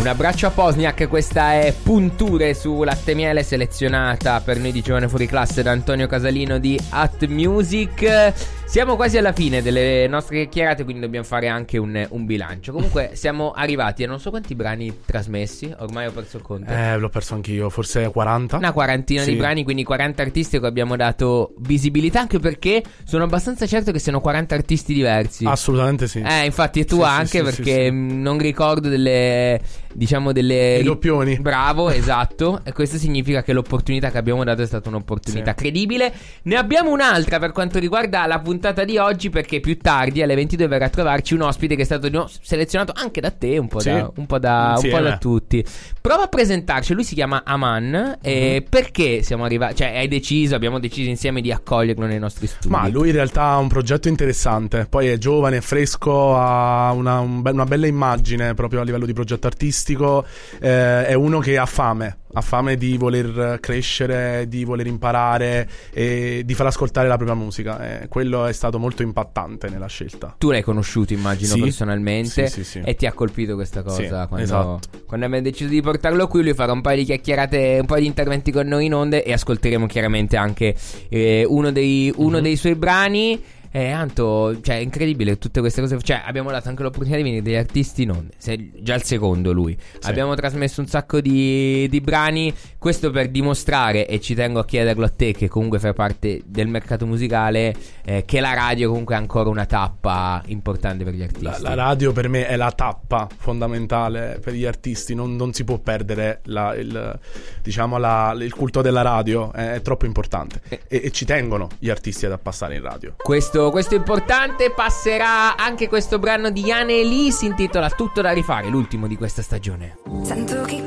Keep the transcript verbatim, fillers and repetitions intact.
Un abbraccio a Pozniak, questa è Punture su Latte Miele, selezionata per noi di Giovane Fuori Classe da Antonio Casalino di At Music. Siamo quasi alla fine delle nostre chiacchierate, quindi dobbiamo fare anche un, un bilancio. Comunque siamo arrivati a non so quanti brani trasmessi, ormai ho perso il conto. Eh, l'ho perso anch'io, forse quaranta. Una quarantina sì. di brani, quindi quaranta artisti che abbiamo dato visibilità, anche perché sono abbastanza certo che siano quaranta artisti diversi. Assolutamente sì. Eh, infatti e tu sì, anche, sì, perché sì, sì. non ricordo delle, diciamo delle... I doppioni. Bravo, esatto. E questo significa che l'opportunità che abbiamo dato è stata un'opportunità sì. credibile. Ne abbiamo un'altra per quanto riguarda la puntata di oggi, perché più tardi alle ventidue verrà a trovarci un ospite che è stato no, selezionato anche da te, un po' sì. da, un po' da, un po' da tutti. Prova a presentarci. Lui si chiama Aman. Mm-hmm. E perché siamo arrivati? Cioè, hai deciso, abbiamo deciso insieme di accoglierlo nei nostri studi. Ma lui in realtà ha un progetto interessante. Poi è giovane, è fresco, ha una, un be- una bella immagine proprio a livello di progetto artistico. Eh, è uno che ha fame. Ha fame di voler crescere, di voler imparare e di far ascoltare la propria musica. Eh, quello è stato molto impattante nella scelta. Tu l'hai conosciuto, immagino, sì, personalmente, sì, sì, sì. e ti ha colpito questa cosa, sì, quando, esatto. quando abbiamo deciso di portarlo qui. Lui farà un paio di chiacchierate, un paio di interventi con noi in onde, e ascolteremo chiaramente anche eh, uno, dei, uno mm-hmm. dei suoi brani. Eh, Anto, cioè, è incredibile tutte queste cose. Cioè, abbiamo dato anche l'opportunità di venire degli artisti non. Sei già il secondo lui. Sì. Abbiamo trasmesso un sacco di, di brani. Questo per dimostrare, e ci tengo a chiederlo a te, che comunque fai parte del mercato musicale, eh, che la radio comunque è ancora una tappa importante per gli artisti. La, la radio per me è la tappa fondamentale per gli artisti. Non, non si può perdere la, il, diciamo la, il culto della radio. È, è troppo importante. E, e ci tengono gli artisti ad passare in radio. Questo Questo è importante. Passerà anche questo brano di Iane Lee, si intitola Tutto da rifare, l'ultimo di questa stagione. Sento che